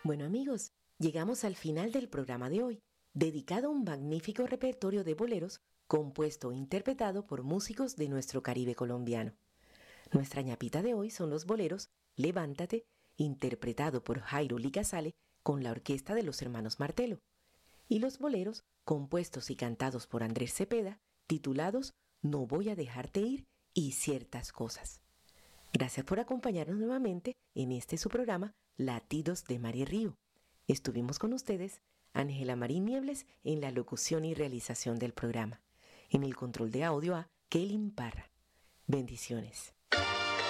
Bueno amigos, llegamos al final del programa de hoy, dedicado a un magnífico repertorio de boleros compuesto e interpretado por músicos de nuestro Caribe colombiano. Nuestra ñapita de hoy son los boleros Levántate, interpretado por Jairo Licasale con la orquesta de los hermanos Martelo, y los boleros compuestos y cantados por Andrés Cepeda, titulados No voy a dejarte ir y ciertas cosas. Gracias por acompañarnos nuevamente en este su programa Latidos de Mar y Río. Estuvimos con ustedes Ángela Marín Niebles en la locución y realización del programa. En el control de audio a Kelly Parra. Bendiciones.